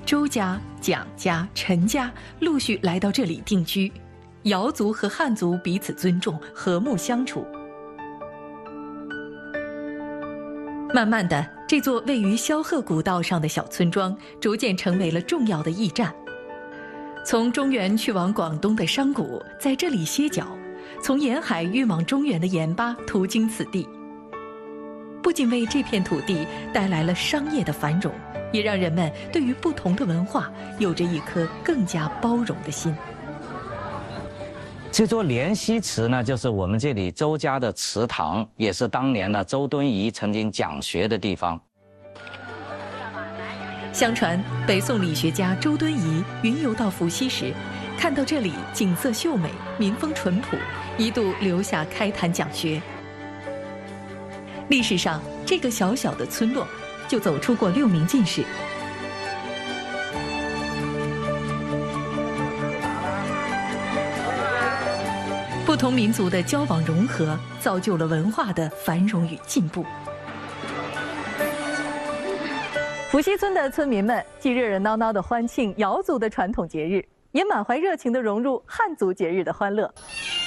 周家、蒋家、陈家陆续来到这里定居，瑶族和汉族彼此尊重，和睦相处。慢慢的，这座位于萧贺古道上的小村庄逐渐成为了重要的驿站。从中原去往广东的商贾在这里歇脚，从沿海运往中原的盐巴途经此地。不仅为这片土地带来了商业的繁荣，也让人们对于不同的文化有着一颗更加包容的心。 这座莲溪祠呢，就是我们这里周家的祠堂，也是当年呢周敦颐曾经讲学的地方。 相传，北宋理学家周敦颐云游到伏羲时，看到这里景色秀美，民风淳朴，一度留下开坛讲学。历史上，这个小小的村落就走出过6名进士。不同民族的交往融合，造就了文化的繁荣与进步。伏羲村的村民们既热热闹闹地欢庆瑶族的传统节日，也满怀热情地融入汉族节日的欢乐。